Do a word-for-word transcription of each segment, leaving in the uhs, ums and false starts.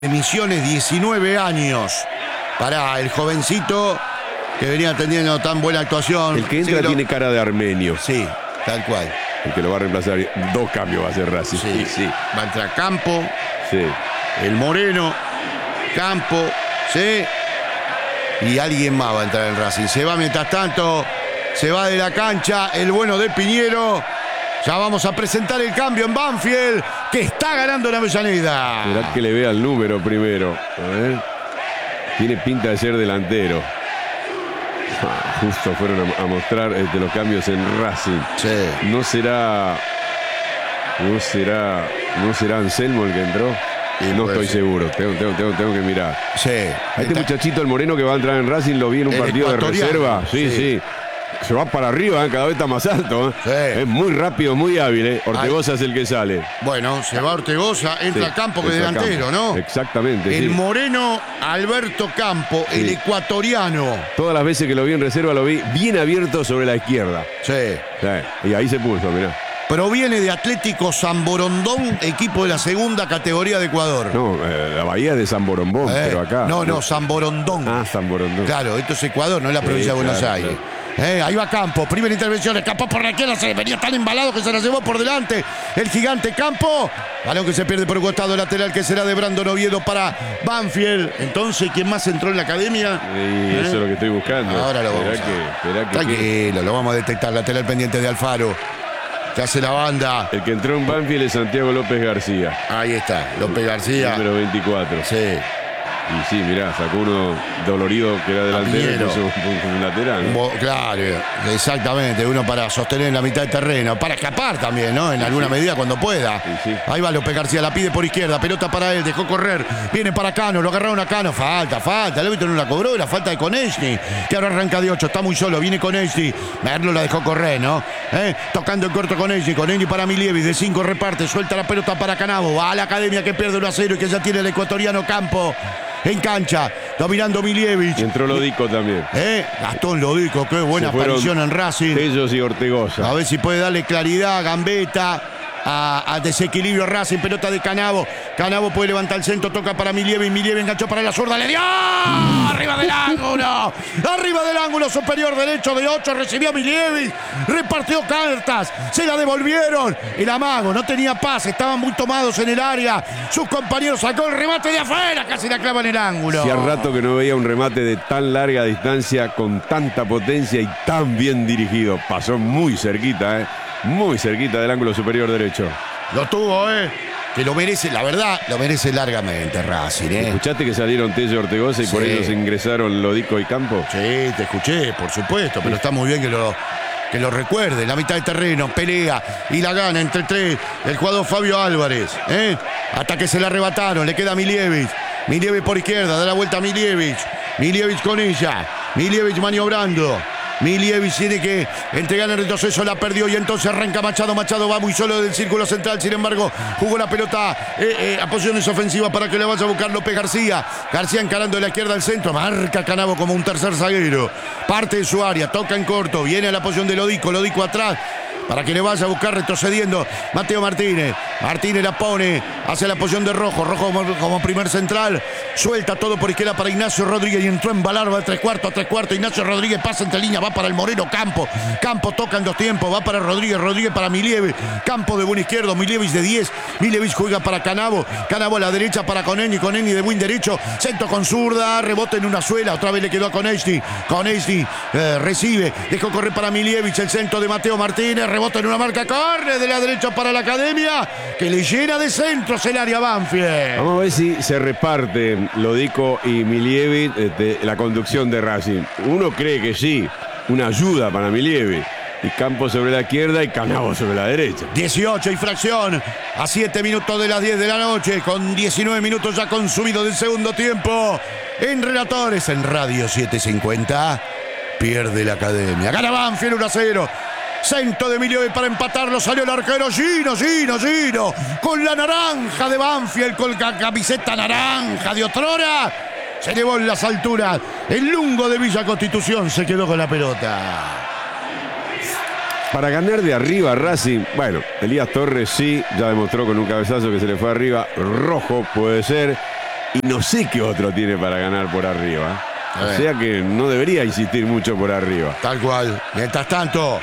Misiones, diecinueve años para el jovencito que venía teniendo tan buena actuación. El que entra sí, lo... tiene cara de armenio. Sí, tal cual. El que lo va a reemplazar, dos cambios va a hacer Racing. Sí, sí. Va a entrar Campo, sí. el Moreno, Campo, sí. Y alguien más va a entrar en Racing. Se va mientras tanto, se va de la cancha el bueno de Piñero. Ya vamos a presentar el cambio en Banfield, que está ganando en Avellaneda. Mirá que le vea el número primero. A ver. Tiene pinta de ser delantero. Ah, justo fueron a, a mostrar este, los cambios en Racing. Sí. No será. No será. No será Anselmo el que entró. Y no estoy ser. seguro. Tengo, tengo, tengo, tengo que mirar. Sí. A este muchachito, el Moreno, que va a entrar en Racing, lo vi en un el partido de reserva. Sí, sí. sí. Se va para arriba, ¿eh? Cada vez está más alto. ¿eh? Sí. Es muy rápido, muy hábil. ¿eh? Ortegoza Ay. es el que sale. Bueno, se va Ortegoza, entra sí, Campo que delantero, Campo. ¿no? Exactamente. El sí. Moreno, Alberto Campo, sí. el ecuatoriano. Todas las veces que lo vi en reserva lo vi bien abierto sobre la izquierda. Sí. sí. Y ahí se puso, mirá. Proviene de Atlético San Borondón, equipo de la segunda categoría de Ecuador. No, eh, la bahía es de San Borombón, eh, pero acá. No, no, San Borondón. Ah, San Borondón. Claro, esto es Ecuador, no es la provincia sí, de Buenos claro, Aires. Claro. Eh, ahí va Campo, primera intervención, Campo por la izquierda, se venía tan embalado que se la llevó por delante el gigante Campo. Balón que se pierde por el costado lateral, que será de Brandon Oviedo para Banfield. Entonces, ¿quién más entró en la academia? Y ¿Eh? eso es lo que estoy buscando. Ahora lo vamos esperá a... que, esperá que Tranquilo, que... lo vamos a detectar, lateral pendiente de Alfaro. Que hace la banda. El que entró en Banfield es Santiago López García. Ahí está, López García. Número veinticuatro. Sí. Y sí, mirá, sacó uno dolorido que era delantero y puso un, un lateral, ¿no? Claro, exactamente, uno para sostener en la mitad del terreno, para escapar también, ¿no? En alguna sí. medida cuando pueda. Sí, sí. Ahí va López García, la pide por izquierda, pelota para él, dejó correr, viene para Cano, lo agarraron a Cano, falta, falta, el árbitro no la cobró, la falta de Konechny, que ahora arranca de ocho, está muy solo, viene Konechny, Merlo la dejó correr, ¿no? ¿Eh? Tocando en corto Konechny, Konechny para Milievic, de cinco reparte, suelta la pelota para Canavo, va a la academia que pierde uno a cero y que ya tiene el ecuatoriano Campo. En cancha, dominando Milievic. Y entró Lodico también. ¿Eh? Gastón Lodico, qué buena aparición en Racing. Ellos y Ortegoza. A ver si puede darle claridad, gambeta, a, a desequilibrio Racing, pelota de Canavo. Canavo puede levantar el centro, toca para Milievic. Milievic enganchó para la zurda, le dio. Arriba del ángulo. Arriba del ángulo superior derecho de ocho, recibió Milievic. Repartió cartas, se la devolvieron. El amago no tenía paz, estaban muy tomados en el área. Sus compañeros sacó el remate de afuera, casi la clava en el ángulo. Hacía rato que no veía un remate de tan larga distancia, con tanta potencia y tan bien dirigido. Pasó muy cerquita, ¿eh? Muy cerquita del ángulo superior derecho. Lo tuvo, ¿eh? Que lo merece, la verdad, lo merece largamente Racing, ¿eh? ¿Escuchaste que salieron Tello y Ortegoza y sí. por ellos ingresaron Lodico y Campo? Sí, te escuché, por supuesto, pero sí. está muy bien que lo... Que lo recuerde, en la mitad del terreno, pelea y la gana entre tres el jugador Fabio Álvarez, ¿eh? Hasta que se la arrebataron, le queda Milievic. Milievic por izquierda, da la vuelta a Milievic. Milievic con ella, Milievic maniobrando. Milievic tiene que entregar el retroceso, la perdió y entonces arranca Machado. Machado va muy solo del círculo central, sin embargo, jugó la pelota eh, eh, a posiciones ofensivas para que le vaya a buscar López García. García encarando de la izquierda al centro, marca Canavo como un tercer zaguero. Parte de su área, toca en corto, viene a la posición de Lodico, Lodico atrás. Para que le vaya a buscar retrocediendo Mateo Martínez. Martínez la pone hacia la posición de Rojo. Rojo como, como primer central. Suelta todo por izquierda para Ignacio Rodríguez y entró en Balarba de tres cuartos a tres cuartos. Ignacio Rodríguez pasa entre líneas, va para el Moreno Campo. Campo toca en dos tiempos, va para Rodríguez. Rodríguez para Milievic. Campo de buen izquierdo, Milievic de diez. Milievic juega para Canavo. Canavo a la derecha para Konechny. Konechny de buen derecho. Centro con zurda, rebote en una suela. Otra vez le quedó a Konechny. Konechny eh, recibe. Dejó correr para Milievic. El centro de Mateo Martínez. Rebote en una marca, corre de la derecha para la academia, que le llena de centros el área Banfield. Vamos a ver si se reparten Lodico y Milievic de la conducción de Racing. Uno cree que sí, una ayuda para Milievic. Y Campo sobre la izquierda y Canavo sobre la derecha. dieciocho y fracción a siete minutos de las diez de la noche, con diecinueve minutos ya consumidos del segundo tiempo. En Relatores, en Radio setecientos cincuenta, pierde la academia. Gana Banfield uno a cero. Centro de Milievic para empatarlo, salió el arquero Gino, Gino, Gino, con la naranja de Banfield, con la camiseta naranja de otrora, se elevó en las alturas, el lungo de Villa Constitución se quedó con la pelota. Para ganar de arriba Racing, bueno, Elías Torres sí, ya demostró con un cabezazo que se le fue arriba, Rojo puede ser, y no sé qué otro tiene para ganar por arriba. O sea que no debería insistir mucho por arriba. Tal cual. Mientras tanto,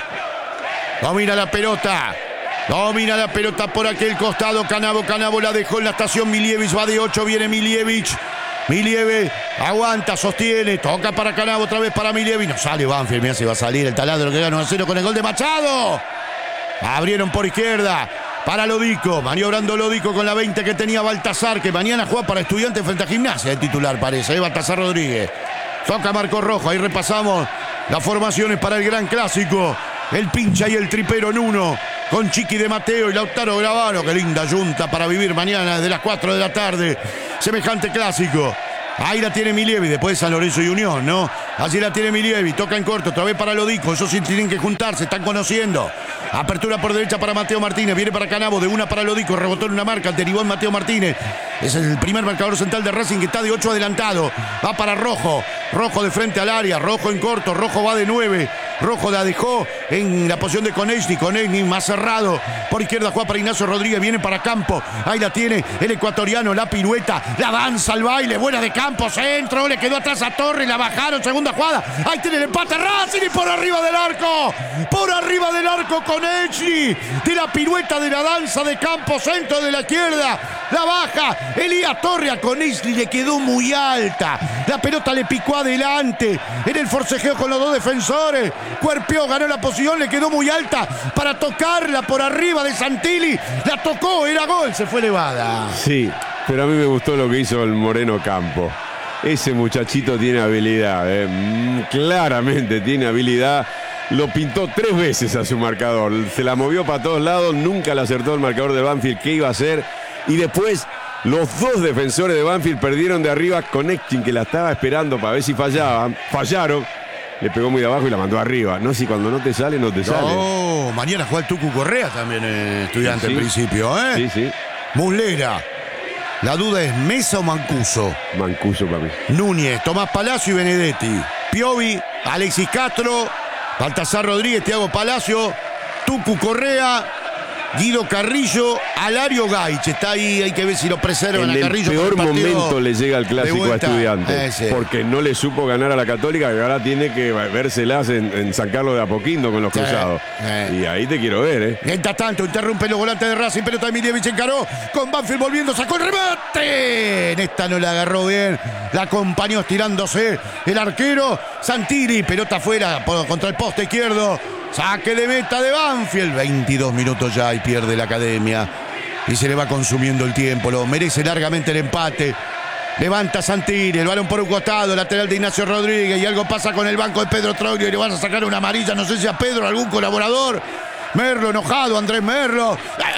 domina la pelota. Domina la pelota por aquel costado. Canavo, Canavo la dejó en la estación. Milievich va de ocho, viene Milievich. Milievich aguanta, sostiene, toca para Canavo, otra vez para Milievich. No sale Banfield, mira si va a salir el taladro que gana uno a cero con el gol de Machado. Abrieron por izquierda para Lodico, maniobrando Lodico con la veinte que tenía Baltasar, que mañana juega para Estudiantes frente a Gimnasia, el titular parece, ¿eh? Baltasar Rodríguez. Toca Marco Rojo, ahí repasamos las formaciones para el gran clásico. El pincha y el tripero en uno, con Chiqui de Mateo y Lautaro Gravano. Qué linda junta para vivir mañana desde las cuatro de la tarde. Semejante clásico. Ahí la tiene Milievich, después de San Lorenzo y Unión, ¿no? Así la tiene Milievich, toca en corto, otra vez para Lodico. Esos sí tienen que juntarse, están conociendo. Apertura por derecha para Mateo Martínez, viene para Canavo, de una para Lodico, rebotó en una marca, derivó en Mateo Martínez. Es el primer marcador central de Racing que está de ocho adelantado. Va para Rojo, Rojo de frente al área, Rojo en corto, Rojo va de nueve. Rojo la dejó en la posición de Konechny, Konechny más cerrado. Por izquierda juega para Ignacio Rodríguez, viene para Campo. Ahí la tiene el ecuatoriano, la pirueta, la danza, el baile, buena de Campo, centro, le quedó atrás a Torres, la bajaron, segunda jugada. Ahí tiene el empate Racing y por arriba del arco. Por arriba del arco Konechny, de la pirueta, de la danza de Campo, centro de la izquierda. La baja Elías Torres a Konechny, le quedó muy alta. La pelota le picó adelante en el forcejeo con los dos defensores. Cuerpeó, ganó la posición, le quedó muy alta para tocarla por arriba de Santilli. La tocó, era gol, se fue elevada. Sí, pero a mí me gustó lo que hizo el Moreno Campo. Ese muchachito tiene habilidad, eh. Claramente tiene habilidad. Lo pintó tres veces a su marcador. Se la movió para todos lados, nunca le acertó el marcador de Banfield qué iba a hacer. Y después los dos defensores de Banfield perdieron de arriba. Konechny, que la estaba esperando para ver si fallaban, fallaron. Le pegó muy de abajo y la mandó arriba. No, si cuando no te sale, no te sale. No, mañana juega el Tucu Correa también, eh, estudiante sí, en principio, ¿eh? Sí, sí. Muslera. La duda es Mesa o Mancuso. Mancuso para mí. Núñez, Tomás Palacio y Benedetti. Piovi, Alexis Castro, Baltasar Rodríguez, Thiago Palacio, Tucu Correa, Guido Carrillo, Alario Gaich. Está ahí, hay que ver si lo preservan en a Carrillo. En el peor momento le llega al clásico a Estudiantes. Ese. Porque no le supo ganar a la Católica, que ahora tiene que vérselas en, en San Carlos de Apoquindo con los sí, cruzados. Sí. Y ahí te quiero ver, ¿eh? Mientras tanto, interrumpe los volantes de Racing, pelota de Milievich encaró, con Banfield volviendo, sacó el remate. En esta no la agarró bien, la acompañó estirándose el arquero Santilli, pelota afuera contra el poste izquierdo. Saque de meta de Banfield. veintidós minutos ya y pierde la Academia. Y se le va consumiendo el tiempo. Lo merece largamente el empate. Levanta Santilli, el balón por un costado, lateral de Ignacio Rodríguez. Y algo pasa con el banco de Pedro Troglio. Y le van a sacar una amarilla, no sé si a Pedro, algún colaborador. Merlo enojado, Andrés Merlo.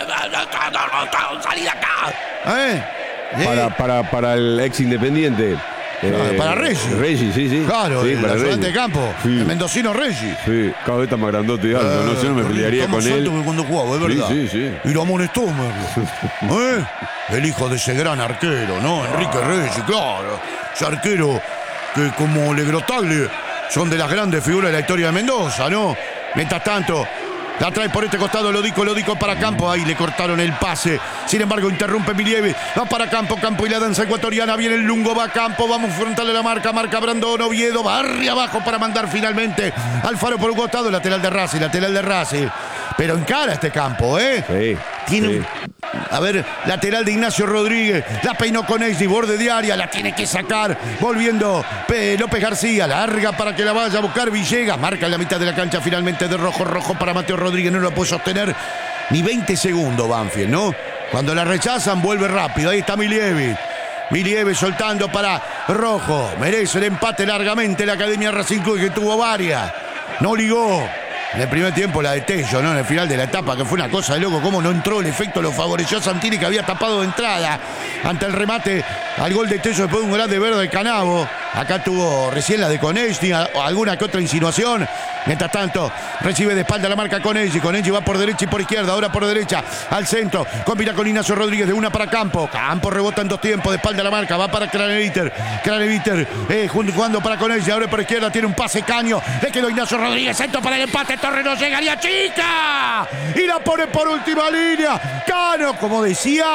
¡Salí de acá! ¿Eh? Para, para, para el ex Independiente. Eh, para Reggi. Reggi, sí, sí. Claro, sí, el ayudante de campo. Sí. El mendocino Reggi. Sí, cada vez está más grandote y alto. Eh, no sé, no me pelearía con él. Que cuando jugaba, es verdad. Sí, sí, sí. Y lo amonestó, ¿eh? El hijo de ese gran arquero, ¿no? Enrique Reggi, claro. Ese arquero que, como Legrotaglie, son de las grandes figuras de la historia de Mendoza, ¿no? Mientras tanto, la trae por este costado Lodico, Lodico para Campo. Ahí le cortaron el pase. Sin embargo, interrumpe Milievich. Va para Campo, Campo y la danza ecuatoriana. Viene el Lungo, va a Campo. Vamos a frontarle la marca. Marca Brandon Oviedo. Barre abajo para mandar finalmente Alfaro por un costado. Lateral de Racing, lateral de Racing. Pero encara este Campo, ¿eh? Sí. Tiene sí. un... A ver, lateral de Ignacio Rodríguez. La peinó con Konechny, borde de área. La tiene que sacar. Volviendo P. López García. Larga para que la vaya a buscar Villegas. Marca en la mitad de la cancha finalmente de rojo. Rojo para Mateo Rodríguez. No lo puede sostener ni veinte segundos Banfield, ¿no? Cuando la rechazan, vuelve rápido. Ahí está Milievich. Milievich soltando para Rojo. Merece el empate largamente la Academia Racing Club, que tuvo varias. No ligó. En el primer tiempo la de Tello, ¿no? En el final de la etapa, que fue una cosa de loco, cómo no entró, el efecto lo favoreció a Santilli, que había tapado de entrada ante el remate al gol de Tello después de un grande verde de Canavo. Acá tuvo recién la de Konechny, alguna que otra insinuación. Mientras tanto, recibe de espalda la marca Konechny. Konechny va por derecha y por izquierda, ahora por derecha, al centro. Combina con Ignacio Rodríguez, de una para Campo. Campo rebota en dos tiempos, de espalda la marca, va para Craneviter. Craneviter eh, jugando para Konechny, ahora por izquierda, tiene un pase Caño. Le quedó Ignacio Rodríguez, centro para el empate. Torres no llegaría, chica. Y la pone por última línea. Cano, como decía,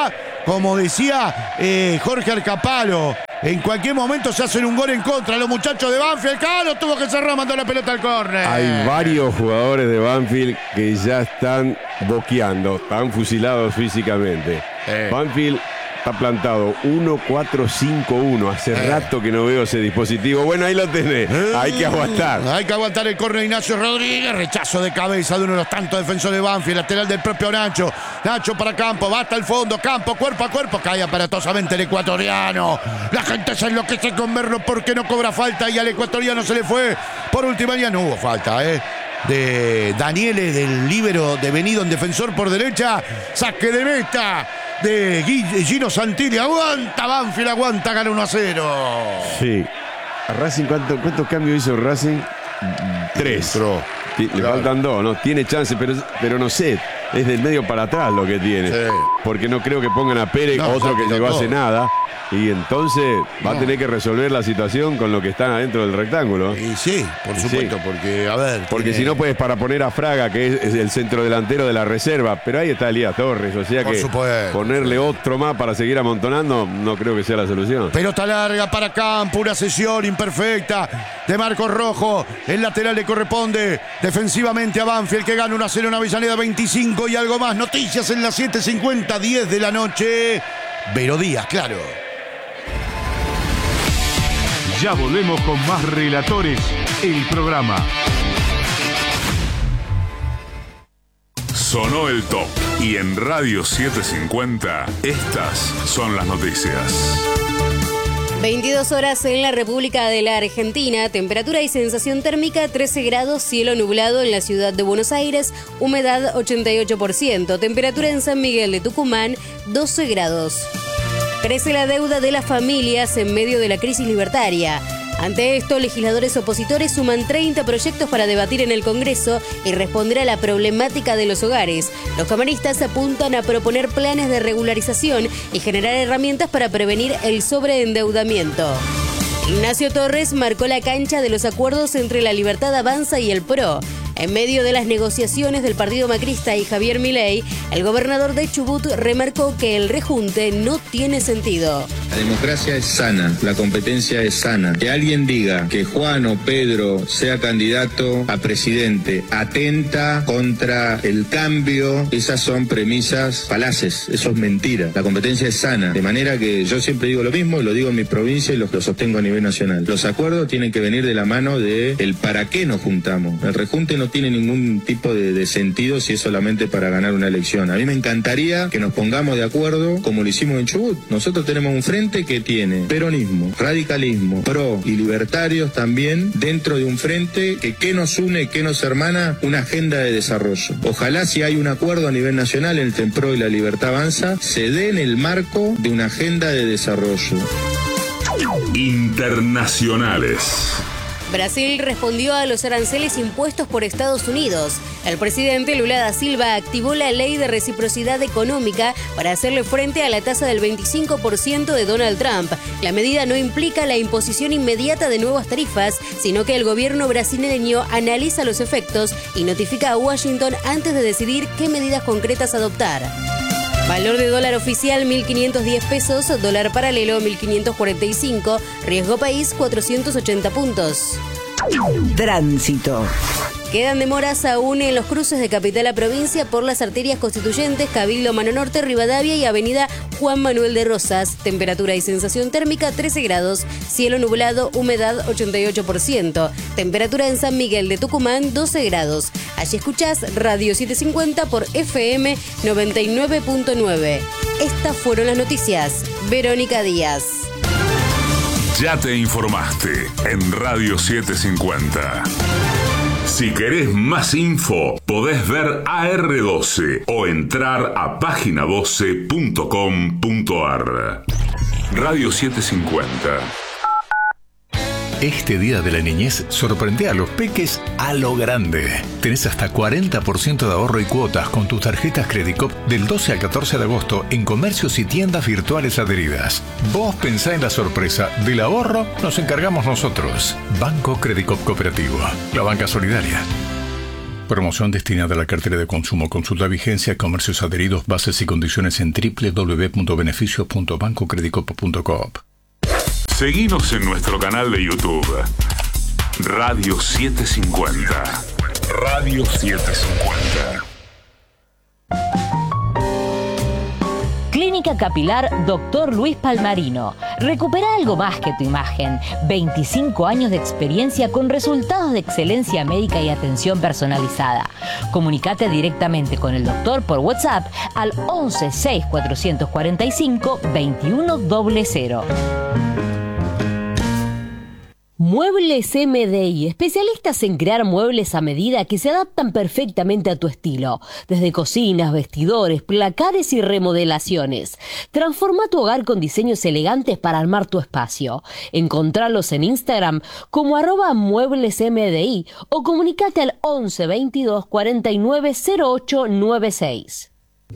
como decía eh, Jorge Arcapalo, en cualquier momento se hacen un gol en contra. Los muchachos de Banfield, Calo tuvo que cerrar, mandó la pelota al córner. Hay varios jugadores de Banfield que ya están boqueando, están fusilados físicamente. Eh. Banfield está plantado uno cuatro cinco uno. Hace eh. rato que no veo ese dispositivo. Bueno, ahí lo tenés. Eh. Hay que aguantar. Hay que aguantar el córner de Ignacio Rodríguez. Rechazo de cabeza de uno de los tantos defensores de Banfield. Lateral del propio Nacho. Nacho para Campo. Va hasta el fondo. Campo, cuerpo a cuerpo. Cae aparatosamente el ecuatoriano. La gente se enloquece con verlo porque no cobra falta. Y al ecuatoriano se le fue. Por última ya no hubo falta, ¿eh? De Daniele, del líbero devenido en defensor por derecha. Saque de meta de Gino Santilli. Aguanta Banfield, aguanta, gana uno a cero. Sí. ¿A Racing cuánto, cuántos cambios hizo Racing? Tres. Entró. Le claro. faltan dos, ¿no? Tiene chance, pero, pero no sé. Es del medio para atrás lo que tiene. Sí. Porque no creo que pongan a Pérez, no, otro que llegó hace nada. Y entonces va no. a tener que resolver la situación con lo que están adentro del rectángulo. Y sí, por supuesto, sí. porque, a ver... Porque tiene... si no puedes para poner a Fraga, que es, es el centro delantero de la reserva, pero ahí está Elías Torres, o sea por que supuesto. ponerle otro más para seguir amontonando, no creo que sea la solución. Pelota larga para Campo, una sesión imperfecta de Marcos Rojo. El lateral le corresponde defensivamente a Banfield, que gana uno a cero en Avellaneda, veinticinco y algo más. Noticias en las siete cincuenta, diez de la noche. Vero Díaz, claro. Ya volvemos con más Relatores, el programa. Sonó el top y en Radio setecientos cincuenta estas son las noticias. veintidós horas en la República de la Argentina, temperatura y sensación térmica trece grados, cielo nublado en la ciudad de Buenos Aires, humedad ochenta y ocho por ciento, temperatura en San Miguel de Tucumán doce grados. Crece la deuda de las familias en medio de la crisis libertaria. Ante esto, legisladores opositores suman treinta proyectos para debatir en el Congreso y responder a la problemática de los hogares. Los camaristas apuntan a proponer planes de regularización y generar herramientas para prevenir el sobreendeudamiento. Ignacio Torres marcó la cancha de los acuerdos entre La Libertad Avanza y el P R O. En medio de las negociaciones del partido macrista y Javier Milei, el gobernador de Chubut remarcó que el rejunte no tiene sentido. La democracia es sana, la competencia es sana. Que alguien diga que Juan o Pedro sea candidato a presidente atenta contra el cambio, esas son premisas falaces, eso es mentira. La competencia es sana, de manera que yo siempre digo lo mismo, lo digo en mi provincia y lo, lo sostengo a nivel nacional. Los acuerdos tienen que venir de la mano de el para qué nos juntamos. El rejunte no tiene ningún tipo de, de sentido si es solamente para ganar una elección. A mí me encantaría que nos pongamos de acuerdo como lo hicimos en Chubut. Nosotros tenemos un frente que tiene peronismo, radicalismo, pro y libertarios también dentro de un frente que ¿qué nos une, qué nos hermana? Una agenda de desarrollo. Ojalá si hay un acuerdo a nivel nacional entre el P R O y la Libertad Avanza se dé en el marco de una agenda de desarrollo. Internacionales. Brasil respondió a los aranceles impuestos por Estados Unidos. El presidente Lula da Silva activó la ley de reciprocidad económica para hacerle frente a la tasa del veinticinco por ciento de Donald Trump. La medida no implica la imposición inmediata de nuevas tarifas, sino que el gobierno brasileño analiza los efectos y notifica a Washington antes de decidir qué medidas concretas adoptar. Valor de dólar oficial mil quinientos diez pesos, dólar paralelo mil quinientos cuarenta y cinco, riesgo país cuatrocientos ochenta puntos. Tránsito. Quedan demoras aún en los cruces de capital a provincia por las arterias constituyentes Cabildo Mano Norte, Rivadavia y Avenida Juan Manuel de Rosas. Temperatura y sensación térmica trece grados, cielo nublado, humedad ochenta y ocho por ciento. Temperatura en San Miguel de Tucumán doce grados. Allí escuchás Radio setecientos cincuenta por F M noventa y nueve punto nueve. Estas fueron las noticias. Verónica Díaz. Ya te informaste en Radio setecientos cincuenta. Si querés más info, podés ver A R doce o entrar a página doce punto com punto ar. Radio setecientos cincuenta. Este Día de la Niñez sorprende a los peques a lo grande. Tenés hasta cuarenta por ciento de ahorro y cuotas con tus tarjetas Credicop del doce al catorce de agosto en comercios y tiendas virtuales adheridas. Vos pensá en la sorpresa. Del ahorro nos encargamos nosotros. Banco Credicop Cooperativo. La banca solidaria. Promoción destinada a la cartera de consumo. Consulta vigencia, comercios adheridos, bases y condiciones en doble u doble u doble u punto beneficios punto banco credicoop punto coop. Seguinos en nuestro canal de YouTube. Radio setecientos cincuenta. Radio setecientos cincuenta. Clínica Capilar Doctor Luis Palmarino. Recupera algo más que tu imagen. veinticinco años de experiencia con resultados de excelencia médica y atención personalizada. Comunicate directamente con el doctor por WhatsApp al once seis cuatrocientos cuarenta y cinco veintiuno cero cero. Muebles M D I, especialistas en crear muebles a medida que se adaptan perfectamente a tu estilo, desde cocinas, vestidores, placares y remodelaciones. Transforma tu hogar con diseños elegantes para armar tu espacio. Encontralos en Instagram como arroba muebles M D I o comunicate al once veintidós cuarenta y nueve cero ocho noventa y seis.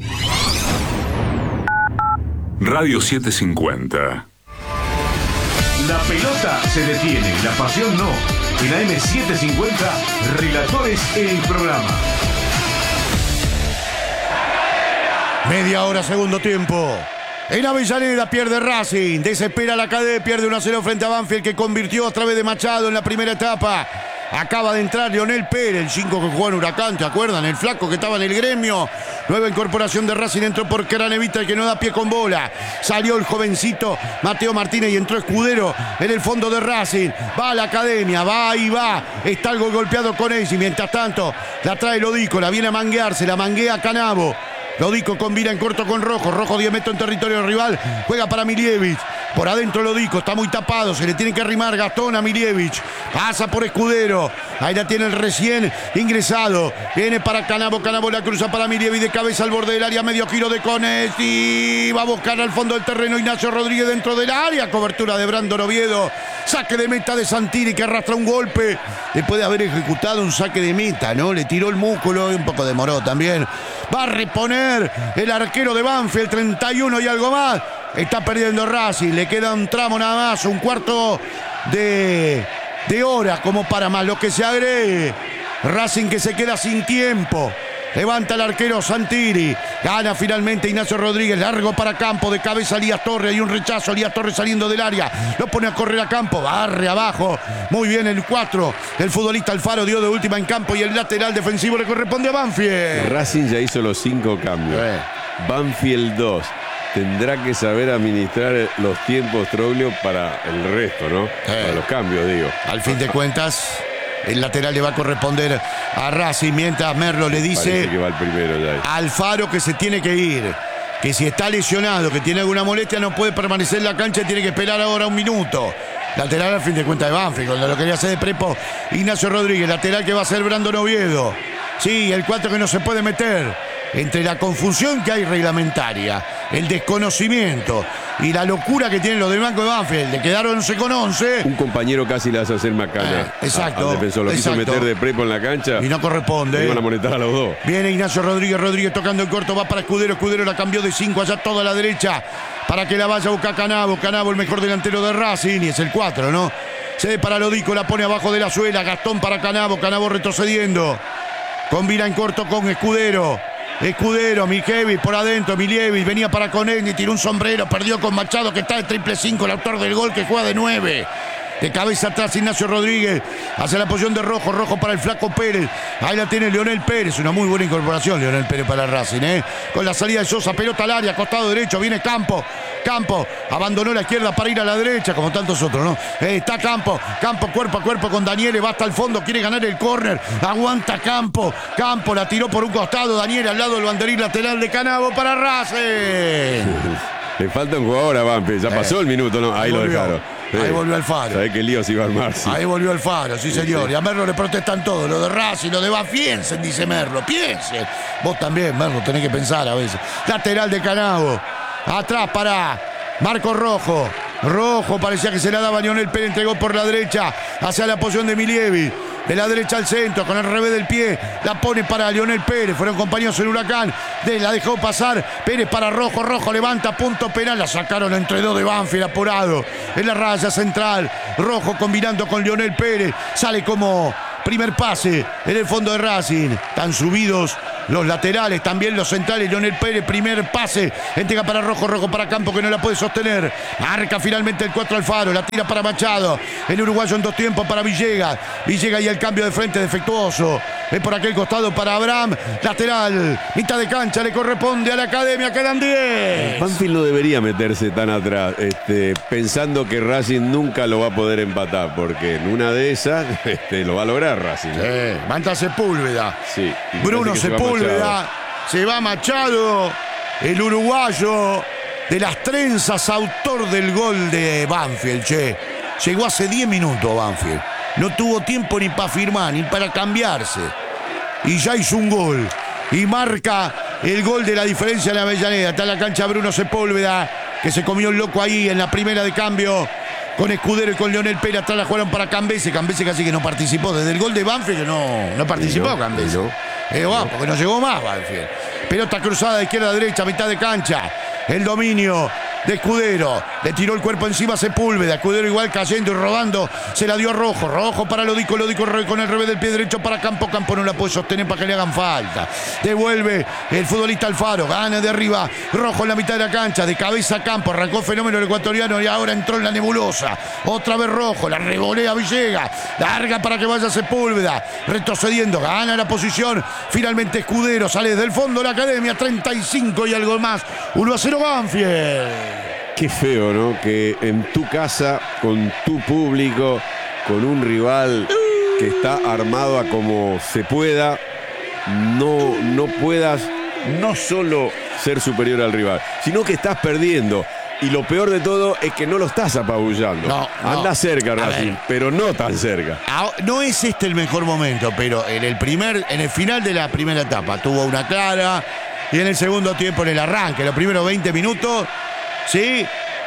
Radio setecientos cincuenta. La pelota se detiene, la pasión no. En A M setecientos cincuenta, Relatores el programa. Media hora, segundo tiempo. En Avellaneda pierde Racing, desespera la cadena, pierde uno a cero frente a Banfield, que convirtió a través de Machado en la primera etapa. Acaba de entrar Leonel Pérez, el cinco que jugó en Huracán, ¿te acuerdan? El flaco que estaba en el gremio. Nueva incorporación de Racing, entró por Cranevita, el que no da pie con bola. Salió el jovencito Mateo Martínez y entró Escudero en el fondo de Racing. Va a la academia, va y va. Está algo golpeado con él y mientras tanto la trae Lodico, la viene a manguearse, la manguea Canavo. Lodico combina en corto con Rojo. Rojo diez metros en territorio rival. Juega para Milievich. Por adentro Lodico. Está muy tapado. Se le tiene que arrimar Gastón a Milievich. Pasa por Escudero. Ahí la tiene el recién ingresado. Viene para Canavo. Canavo la cruza para Milievich. De cabeza al borde del área. Medio giro de Cones. Y va a buscar al fondo del terreno Ignacio Rodríguez dentro del área. Cobertura de Brandon Oviedo. Saque de meta de Santini que arrastra un golpe. Después de haber ejecutado un saque de meta, ¿no? Le tiró el músculo y un poco demoró también. Va a reponer el arquero de Banfield, treinta y uno y algo más. Está perdiendo Racing, le queda un tramo nada más, un cuarto de, de hora como para más lo que se agregue. Racing que se queda sin tiempo. Levanta el arquero Santini. Gana finalmente Ignacio Rodríguez. Largo para Campo. De cabeza Elías Torres. Hay un rechazo. Elías Torres saliendo del área. Lo pone a correr a Campo. Barre abajo. Muy bien el cuatro. El futbolista Alfaro dio de última en Campo. Y el lateral defensivo le corresponde a Banfield. Racing ya hizo los cinco cambios. Eh. Banfield dos. Tendrá que saber administrar los tiempos, Troglio, para el resto, ¿no? Eh. Para los cambios, digo. Al fin de cuentas, el lateral le va a corresponder a Racing, mientras Merlo le dice que va el primero ya. a Alfaro que se tiene que ir, que si está lesionado, que tiene alguna molestia, no puede permanecer en la cancha y tiene que esperar ahora un minuto. Lateral al fin de cuentas de Banfield, cuando lo quería hacer de prepo Ignacio Rodríguez. Lateral que va a ser Brandon Oviedo. Sí, el cuatro que no se puede meter. Entre la confusión que hay reglamentaria, el desconocimiento y la locura que tienen los del banco de Banfield, de quedar once con once. Un compañero casi le hace hacer macana. Eh, exacto. Al defensor lo exacto. quiso meter de prepo en la cancha. Y no corresponde. Iban a molestar a los dos. Viene Ignacio Rodríguez, Rodríguez tocando el corto, va para Escudero. Escudero la cambió de cinco allá toda a la derecha para que la vaya a buscar Canavo. Canavo, el mejor delantero de Racing, y es el cuatro, ¿no? Se ve para Lodico, la pone abajo de la suela. Gastón para Canavo, Canavo retrocediendo. Combina en corto con Escudero. Escudero, Mijevic por adentro, Milievich venía para Conegni, tiró un sombrero, perdió con Machado que está de triple cinco, el autor del gol que juega de nueve. De cabeza atrás Ignacio Rodríguez, hacia la posición de Rojo, Rojo para el flaco Pérez. Ahí la tiene Leonel Pérez, una muy buena incorporación Leonel Pérez para Racing, ¿eh? Con la salida de Sosa, pelota al área, costado derecho, viene Campo. Campo abandonó la izquierda para ir a la derecha, como tantos otros, ¿no? Eh, está Campo, Campo cuerpo a cuerpo con Daniele, va hasta el fondo, quiere ganar el córner, aguanta Campo, Campo la tiró por un costado, Daniele al lado del banderín lateral de Canavo para Racing. Le falta un jugador a Banfield, ya pasó eh, el minuto, ¿no? Ahí, ahí lo volvió, dejaron. Ahí sí. Volvió Alfaro. ¿Sabés qué lío se iba a armar? Sí. Ahí volvió Alfaro, sí señor. Sí. Y a Merlo le protestan todo, lo de Racing, lo de Banfield, piensen, dice Merlo, piensen. Vos también, Merlo, tenés que pensar a veces. Lateral de Canavo. Atrás para Marco Rojo. Rojo parecía que se la daba Leonel Pérez, entregó por la derecha hacia la posición de Milievich. De la derecha al centro, con el revés del pie, la pone para Leonel Pérez. Fueron compañeros en Huracán, de, la dejó pasar. Pérez para Rojo, Rojo levanta, punto penal. La sacaron entre dos de Banfield, apurado. En la raya central, Rojo combinando con Leonel Pérez. Sale como Primer pase en el fondo de Racing. Están subidos los laterales, también los centrales. Leonel Pérez, primer pase. Entrega para Rojo, Rojo para Campo, que no la puede sostener. Marca finalmente el cuatro Alfaro. La tira para Machado. El uruguayo en dos tiempos para Villegas. Villegas y el cambio de frente defectuoso. Es por aquel costado para Abraham. Lateral. Mitad de cancha le corresponde a la Academia. Quedan diez. Banfield no debería meterse tan atrás, este, pensando que Racing nunca lo va a poder empatar, porque en una de esas este, lo va a lograr Racing. Sí, manda Sepúlveda. Sí. Bruno Sepúlveda. Se va Machado. El uruguayo de las trenzas, autor del gol de Banfield, che. Llegó hace diez minutos Banfield. No tuvo tiempo ni para firmar, ni para cambiarse. Y ya hizo un gol. Y marca el gol de la diferencia en la Avellaneda. Está en la cancha Bruno Sepúlveda, que se comió el loco ahí en la primera de cambio. Con Escudero y con Leonel Pérez. Atrás la jugaron para Cambese. Cambese casi que no participó. Desde el gol de Banfield que no, no participó no, Cambese. No. Eh, va, porque no llegó más Banfield. Pelota cruzada de izquierda a derecha, mitad de cancha. El dominio de Escudero. Le tiró el cuerpo encima a Sepúlveda. Escudero igual cayendo y rodando. Se la dio a Rojo. Rojo para Lodico. Lodico con el revés del pie derecho para Campo. Campo no la puede sostener para que le hagan falta. Devuelve el futbolista Alfaro. Gana de arriba. Rojo en la mitad de la cancha. De cabeza a Campo. Arrancó fenómeno el ecuatoriano y ahora entró en la nebulosa. Otra vez Rojo. La revolea Villegas. Larga para que vaya Sepúlveda. Retrocediendo. Gana la posición. Finalmente Escudero. Sale desde el fondo de la Academia. treinta y cinco y algo más. uno a cero Banfield. Qué feo, ¿no? Que en tu casa, con tu público, con un rival que está armado a como se pueda, no, no puedas no solo ser superior al rival, sino que estás perdiendo. Y lo peor de todo es que no lo estás apabullando. No, no. Anda cerca, Racing, pero no tan cerca. No es este el mejor momento, pero en el primer, en el final de la primera etapa tuvo una clara, y en el segundo tiempo, en el arranque, los primeros veinte minutos, sí,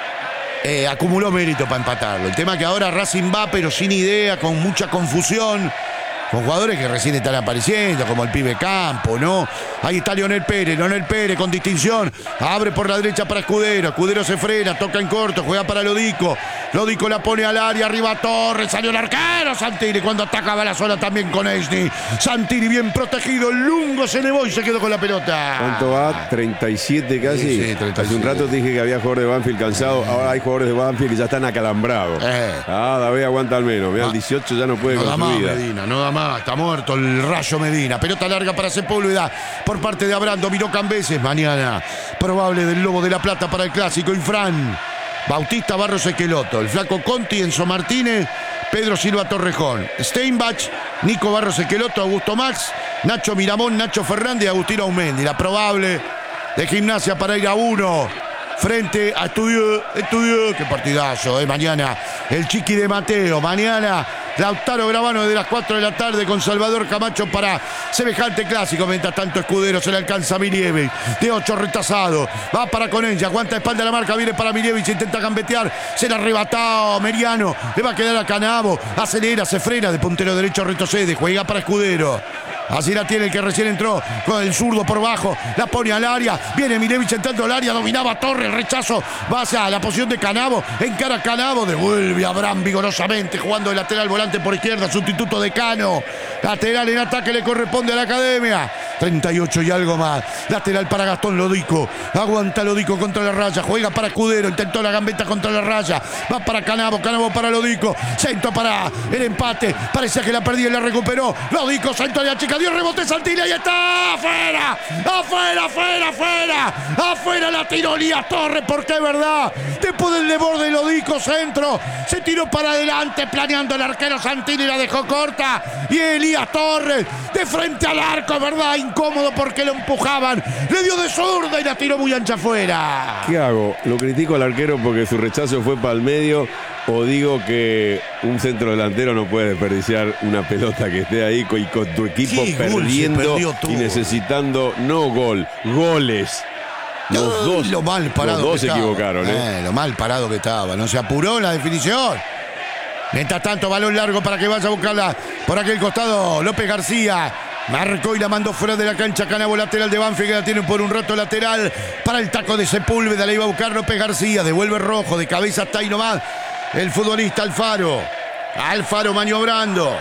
eh, acumuló mérito para empatarlo. El tema es que ahora Racing va, pero sin idea, con mucha confusión, con jugadores que recién están apareciendo, como el pibe Campo, ¿no? Ahí está Leonel Pérez, Leonel Pérez con distinción, abre por la derecha para Escudero, Escudero se frena, toca en corto, juega para Lodico, Lodico la pone al área, arriba Torres, salió el arquero Santini, cuando atacaba la zona también con Esni, Santini bien protegido, Lungo se elevó y se quedó con la pelota. ¿Cuánto va? ¿treinta y siete casi? Sí, sí, treinta y siete. Hace un rato te dije que había jugadores de Banfield cansados, ahora hay jugadores de Banfield que ya están acalambrados. Eh. Ah, David aguanta al menos, mira, el dieciocho ya no puede no con da su más, vida. Medina, no da más. Está muerto el Rayo Medina. Pelota larga para Sepúlveda por parte de Abraham. Dominó Cambeses. Mañana probable del Lobo de la Plata para el Clásico. Infran, Bautista, Barros, Esqueloto. El Flaco Conti, Enzo Martínez, Pedro Silva Torrejón. Steinbach, Nico Barros Esqueloto, Augusto Max, Nacho Miramón, Nacho Fernández y Agustino Aumendi. La probable de Gimnasia para ir a uno frente a Estudio. Estudio. Qué partidazo, ¿eh? Mañana el Chiqui de Mateo. Mañana Lautaro Gravano de las cuatro de la tarde con Salvador Camacho para semejante clásico. Mientras tanto Escudero se le alcanza a Milievic. De ocho retrasado. Va para Conella. Aguanta espalda la marca. Viene para Milievic. Intenta gambetear. Se la arrebató Meriano. Le va a quedar a Canavo. Acelera, se frena. De puntero derecho retrocede. Juega para Escudero. Así la tiene el que recién entró con el zurdo por bajo. La pone al área. Viene Milevich entrando al área. Dominaba Torres. El rechazo. Va hacia la posición de Canavo. Encara Canavo. Devuelve a Abraham vigorosamente. Jugando de lateral volante por izquierda. Sustituto de Cano. Lateral en ataque le corresponde a la Academia. treinta y ocho y algo más. Lateral para Gastón Lodico. Aguanta Lodico contra la raya. Juega para Escudero. Intentó la gambeta contra la raya. Va para Canavo. Canavo para Lodico. Centro para el empate. Parecía que la perdía y la recuperó. Lodico. Centro de la chica. Dio rebote Santini. Ahí está. Afuera. Afuera, afuera, afuera. Afuera la tiró Elías Torres. Porque es verdad. Después del desborde de Lodico. Centro. Se tiró para adelante. Planeando el arquero Santini. La dejó corta. Y Elías Torres. De frente al arco. Es verdad. Incómodo porque lo empujaban. Le dio de zurda y la tiró muy ancha afuera. ¿Qué hago? ¿Lo critico al arquero porque su rechazo fue para el medio? ¿O digo que un centro delantero no puede desperdiciar una pelota que esté ahí y con tu equipo perdiendo y necesitando no gol, goles? Los no, dos, lo mal parado los dos se equivocaron. Eh, ¿eh? Lo mal parado que estaba. No se apuró en la definición. Mientras tanto, balón largo para que vaya a buscarla por aquel costado López García. Marcó y la mandó fuera de la cancha. Canavo, lateral de Banfield, que la tiene por un rato lateral para el taco de Sepúlveda. La iba a buscar López García. Devuelve Rojo, de cabeza hasta ahí nomás el futbolista Alfaro. Alfaro maniobrando.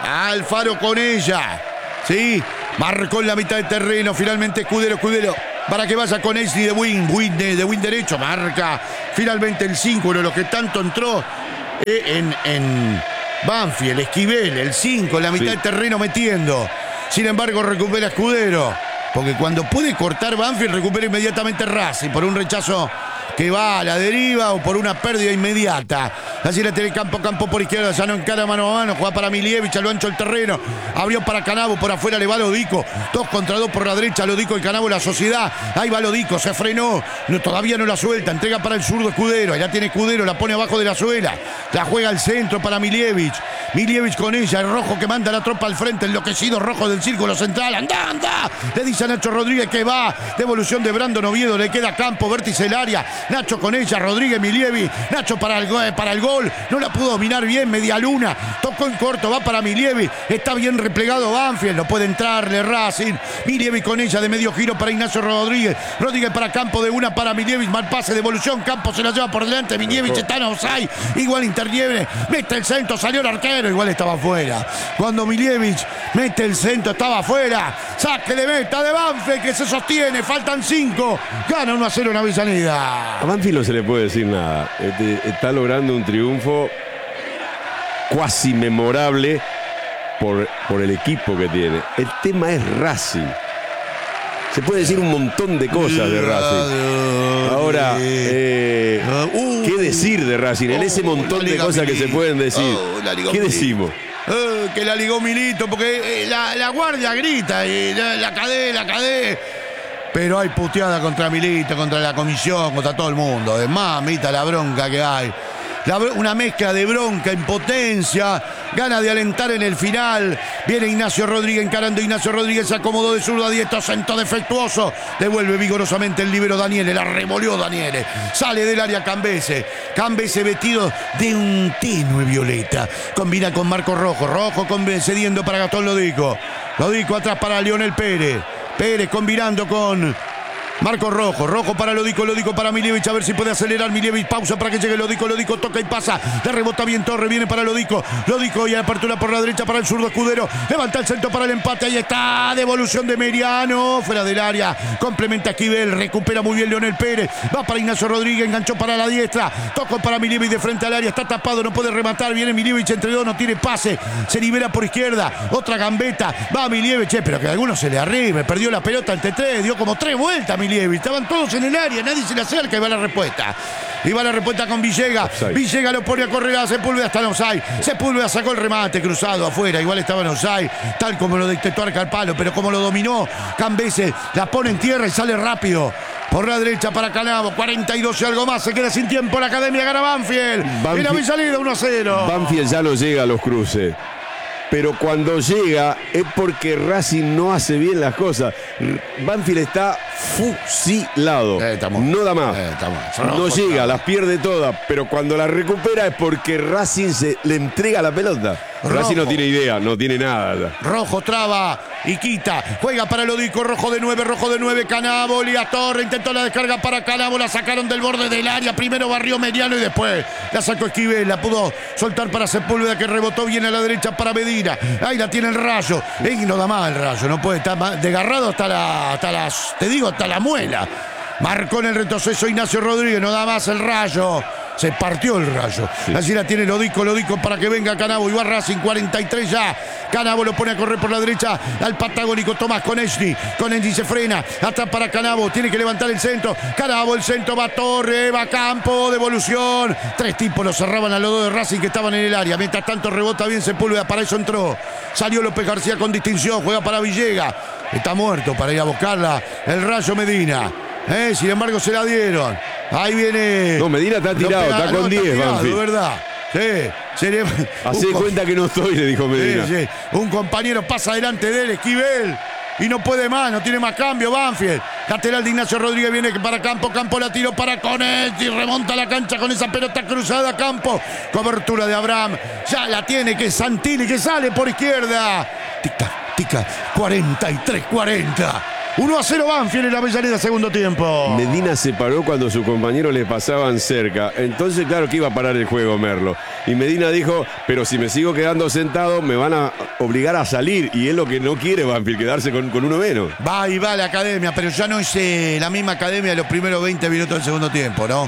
Alfaro con ella. Sí, marcó en la mitad del terreno. Finalmente Escudero, Escudero. Para que vaya con Esli de win, win de, de win derecho. Marca finalmente el cinco, uno de los que tanto entró en, en Banfield, Esquivel, el cinco, en la mitad sí. del terreno metiendo. Sin embargo, recupera Escudero. Porque cuando puede cortar Banfield, recupera inmediatamente Racing por un rechazo que va a la deriva o por una pérdida inmediata. Así la tiene campo, campo por izquierda, ya no encara mano a mano, juega para Milievich, a lo ancho del terreno, abrió para Canavo, por afuera le va Lodico, dos contra dos por la derecha, Lodico y Canavo, la sociedad, ahí va Lodico, se frenó, no, todavía no la suelta, entrega para el zurdo Escudero, ahí la tiene Escudero, la pone abajo de la suela, la juega al centro para Milievich, Milievich con ella, el rojo que manda la tropa al frente, enloquecido rojo del círculo central, anda, anda, le dice a Nacho Rodríguez que va, devolución de Brandon Oviedo, le queda campo, vértice el área, Nacho con ella, Rodríguez, Milievich, Nacho para el, para el gol, no la pudo dominar bien, media luna, tocó en corto, va para Milievich, está bien replegado Banfield, no puede entrarle Racing, Milievich con ella de medio giro para Ignacio Rodríguez, Rodríguez para Campo de una para Milievich, mal pase, devolución, Campo se la lleva por delante, Milievich está en offside, igual Internieve, mete el centro, salió el arquero, igual estaba afuera, cuando Milievich mete el centro, estaba afuera, saque de meta de Banfield que se sostiene, faltan cinco, gana uno a cero en Avellaneda. A Banfield no se le puede decir nada, este, está logrando un triunfo cuasi memorable por, por el equipo que tiene. El tema es Racing. Se puede decir un montón de cosas de Racing. Ahora, eh, ¿qué decir de Racing? En ese montón de cosas que se pueden decir, ¿qué decimos? Eh, que la ligó Milito, porque eh, la, la guardia grita y la, la cadé, la cadé. Pero hay puteada contra Milito, contra la comisión, contra todo el mundo. Es mamita la bronca que hay. La, una mezcla de bronca, impotencia, gana de alentar en el final. Viene Ignacio Rodríguez encarando. Ignacio Rodríguez se acomodó de zurdo a diestro, centro defectuoso. Devuelve vigorosamente el líbero Daniele. La revolvió Daniele. Sale del área Cambese. Cambese vestido de un tenue violeta. Combina con Marco Rojo. Rojo con, cediendo para Gastón Lodico. Lodico atrás para Lionel Pérez. Pérez combinando con Marco Rojo, Rojo para Lodico, Lodico para Milievich, a ver si puede acelerar Milievich, pausa para que llegue Lodico, Lodico toca y pasa, le rebota bien Torre, viene para Lodico, Lodico y apertura por la derecha para el zurdo Escudero, levanta el centro para el empate, ahí está, devolución de Meriano, fuera del área, complementa Esquivel, recupera muy bien Leonel Pérez, va para Ignacio Rodríguez, enganchó para la diestra, tocó para Milievich de frente al área, está tapado, no puede rematar, viene Milievich entre dos, no tiene pase, se libera por izquierda, otra gambeta, va Milievich, pero que a alguno se le arribe, perdió la pelota ante tres, dio como tres vueltas Milievich, estaban todos en el área, nadie se le acerca y va la respuesta. Y va la respuesta con Villegas. Villegas lo pone a correr a Sepúlveda hasta en offside. Sepúlveda sacó el remate cruzado afuera, igual estaba en offside, tal como lo dictó Arca al palo, pero como lo dominó Cambese, la pone en tierra y sale rápido. Por la derecha para Canavo, cuarenta y dos y algo más, se queda sin tiempo la Academia, gana Banfield. Banfield. Y la había salido uno a cero. Banfield ya no llega a los cruces. Pero cuando llega es porque Racing no hace bien las cosas. Banfield está fusilado. Eh, estamos, no da más. Eh, estamos, no llega, estamos. Las pierde todas. Pero cuando las recupera es porque Racing se le entrega la pelota. Rojo. Racing no tiene idea, no tiene nada. Rojo traba y quita. Juega para Lodico, rojo de nueve, rojo de nueve. Canavo, Lía Torre, intentó la descarga para Canavo, la sacaron del borde del área. Primero barrió Mediano y después la sacó Esquivel. La pudo soltar para Sepúlveda, que rebotó bien a la derecha para Medina. Ahí la tiene el Rayo. Y no da más el Rayo, no puede estar más desgarrado hasta la, hasta las, te digo, hasta la muela. Marcó en el retroceso Ignacio Rodríguez, no da más el Rayo. Se partió el Rayo. Sí. Así la tiene Lodico, Lodico para que venga Canavo. Y va Racing, cuarenta y tres ya. Canavo lo pone a correr por la derecha al patagónico Tomás con Esni. Con Esni se frena. Atrás para Canavo. Tiene que levantar el centro. Canavo, el centro, va Torre, va Campo, devolución. Tres tipos lo cerraban a los dos de Racing que estaban en el área. Mientras tanto rebota bien Sepúlveda. Para eso entró. Salió López García con distinción. Juega para Villegas. Está muerto para ir a buscarla el Rayo Medina. Eh, sin embargo se la dieron. Ahí viene. No, Medina está tirado, está con diez, Banfield. ¿Verdad? Sí, sería. Hacé cuenta que no estoy, le dijo Medina. Sí, sí. Un compañero pasa delante de él, Esquivel. Y no puede más, no tiene más cambio, Banfield. Lateral de Ignacio Rodríguez viene para Campo. Campo la tiró para Conet y remonta la cancha con esa pelota cruzada. Campo. Cobertura de Abraham. Ya la tiene, que es Santilli, que sale por izquierda. Tica, tica. cuarenta y tres cuarenta. uno a cero Banfield en la Avellaneda, segundo tiempo. Medina se paró cuando sus compañeros le pasaban cerca. Entonces, claro que iba a parar el juego, Merlo. Y Medina dijo, pero si me sigo quedando sentado, me van a obligar a salir. Y es lo que no quiere Banfield, quedarse con, con uno menos. Va y va la academia, pero ya no es eh, la misma academia de los primeros veinte minutos del segundo tiempo, ¿no?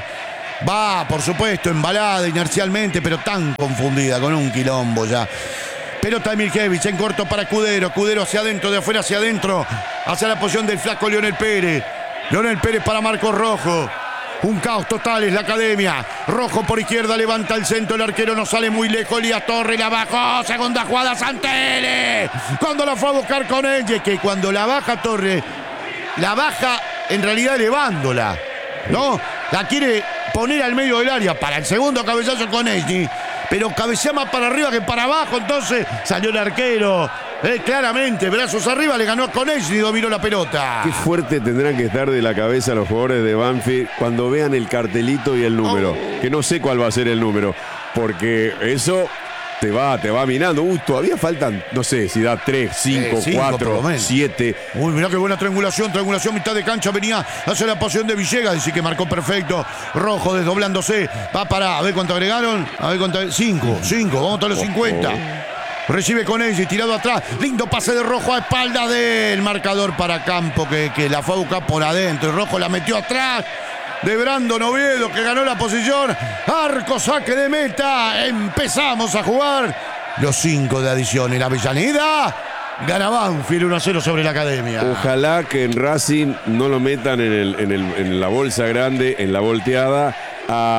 Va, por supuesto, embalada inercialmente, pero tan confundida, con un quilombo ya. Pelota de Miljevic en corto para Cudero. Cudero hacia adentro, de afuera hacia adentro. Hacia la posición del flaco Leonel Pérez. Leonel Pérez para Marcos Rojo. Un caos total es la academia. Rojo por izquierda, levanta el centro. El arquero no sale muy lejos. Elías Torres la bajó. Segunda jugada, Santelli. Cuando la fue a buscar con ella. Que cuando la baja Torres, la baja en realidad elevándola, ¿no? La quiere poner al medio del área para el segundo cabezazo con Esni. Pero cabecea más para arriba que para abajo. Entonces salió el arquero. Eh, claramente, brazos arriba, le ganó a Conesi y dominó la pelota. Qué fuerte tendrán que estar de la cabeza los jugadores de Banfield cuando vean el cartelito y el número. Oh. Que no sé cuál va a ser el número. Porque eso te va, te va minando. Uh, todavía faltan, no sé, si da tres, cinco, cuatro, siete. Uy, mirá qué buena triangulación, triangulación, mitad de cancha, venía hacia la posición de Villegas, dice que marcó perfecto. Rojo desdoblándose, va para, a ver cuánto agregaron, a ver cuánto, cinco, cinco, vamos a los cincuenta. Recibe con ella, tirado atrás, lindo pase de Rojo a espalda del marcador para Campo, que, que la fue a buscar por adentro, y Rojo la metió atrás. De Brandon Oviedo, que ganó la posición. Arco, saque de meta. Empezamos a jugar los cinco de adición. En Avellaneda gana Banfield uno a cero sobre la academia. Ojalá que en Racing no lo metan en, el, en, el, en la bolsa grande, en la volteada, a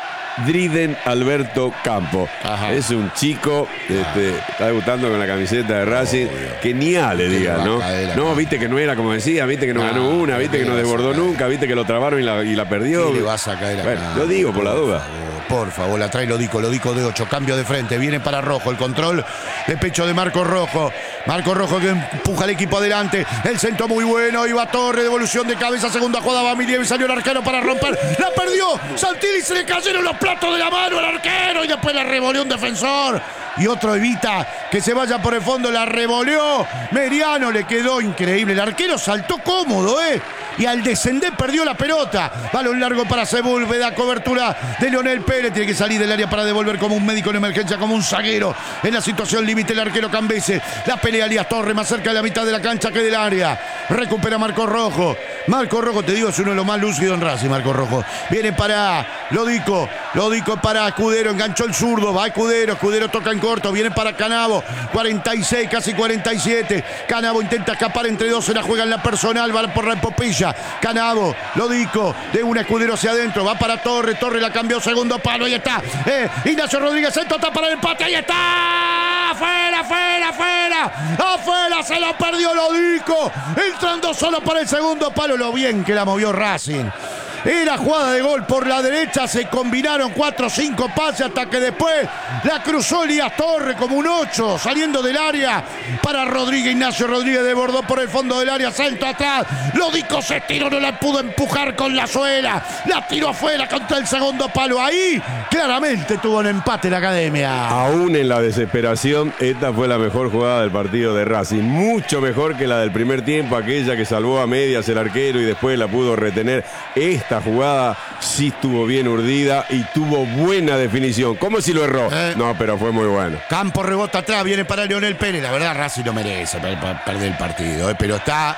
Driden Alberto Campo. Ajá. Es un chico, este, está debutando con la camiseta de Racing, oh, que ni a le diga, ¿no? No, viste que no era como decía, viste que no, no ganó una, viste que no desbordó nunca, viste que lo trabaron y la, y la perdió. ¿Qué le vas a caer acá? Bueno, lo digo por la duda. Por favor, la trae Lodico, Lodico de ocho, cambio de frente, viene para Rojo, el control de pecho de Marcos Rojo. Marcos Rojo que empuja al equipo adelante, el centro muy bueno, iba Torre, devolución de cabeza, segunda jugada, va Milievi, salió el arquero para romper, la perdió, Santilli, se le cayeron los platos de la mano al arquero y después la revolvió un defensor. Y otro evita que se vaya por el fondo, la revolvió. Meriano le quedó increíble. El arquero saltó cómodo, ¿eh? Y al descender perdió la pelota. Balón largo para Sepúlveda, cobertura de Leonel Pérez. Tiene que salir del área para devolver como un médico en emergencia, como un zaguero. En la situación límite el arquero Cambese. La pelea Elías Torres más cerca de la mitad de la cancha que del área. Recupera Marcos Rojo. Marcos Rojo, te digo, es uno de los más lúcidos en Racing, Marcos Rojo. Viene para Lodico. Lodico para Escudero. Enganchó el zurdo. Va Escudero. Escudero toca en corto, viene para Canavo, cuarenta y seis, casi cuarenta y siete. Canavo intenta escapar entre dos, se la juega en la personal, va por la epopeya. Canavo, Lodico, de un Escudero hacia adentro, va para Torres, Torres la cambió, segundo palo, ahí está. Eh, Ignacio Rodríguez, centro, está para el empate, ahí está. Afuera, afuera, afuera, afuera, se lo perdió Lodico, entrando solo para el segundo palo, lo bien que la movió Racing. Era jugada de gol por la derecha, se combinaron cuatro o cinco pases hasta que después la cruzó Elías Torres como un ocho, saliendo del área para Rodríguez. Ignacio Rodríguez desbordó por el fondo del área, salto atrás. Lodico se tiró, no la pudo empujar con la suela, la tiró afuera contra el segundo palo. Ahí claramente tuvo un empate la academia. Aún en la desesperación, esta fue la mejor jugada del partido de Racing. Mucho mejor que la del primer tiempo, aquella que salvó a medias el arquero y después la pudo retener. Esta jugada sí estuvo bien urdida y tuvo buena definición. ¿Cómo si lo erró? Eh. No, pero fue muy bueno. Campo rebota atrás, viene para Leonel Pérez. La verdad, Racing no merece perder el partido, eh, pero está